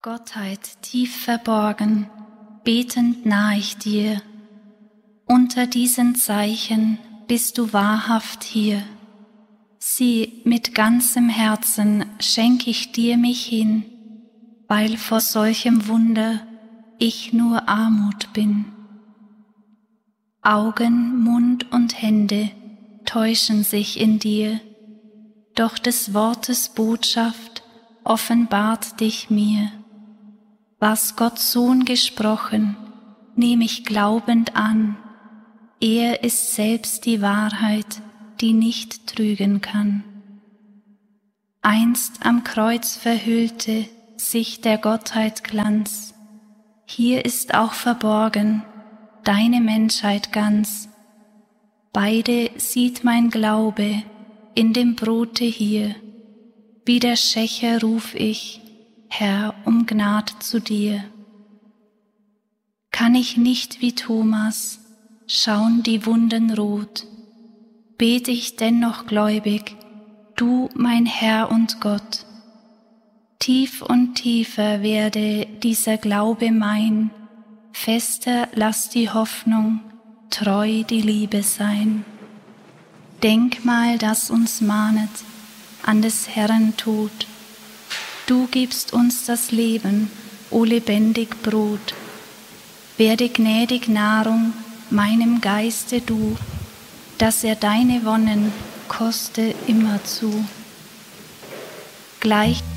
Gottheit tief verborgen, betend nah ich dir. Unter diesen Zeichen bist du wahrhaft hier. Sieh, mit ganzem Herzen schenk ich dir mich hin, weil vor solchem Wunder ich nur Armut bin. Augen, Mund und Hände täuschen sich in dir, doch des Wortes Botschaft offenbart dich mir. Was Gott Sohn gesprochen, nehm ich glaubend an, er ist selbst die Wahrheit, die nicht trügen kann. Einst am Kreuz verhüllte sich der Gottheit Glanz, hier ist auch verborgen deine Menschheit ganz. Beide sieht mein Glaube in dem Brote hier, wie der Schächer ruf ich, Herr, um Gnad zu dir. Kann ich nicht wie Thomas schauen die Wunden rot, bet ich dennoch gläubig, du mein Herr und Gott. Tief und tiefer werde dieser Glaube mein, fester lass die Hoffnung, treu die Liebe sein. Denkmal, das uns mahnet an des Herrn Tod. Du gibst uns das Leben, o lebendig Brot. Werde gnädig Nahrung meinem Geiste du, dass er deine Wonnen koste immerzu. Gleich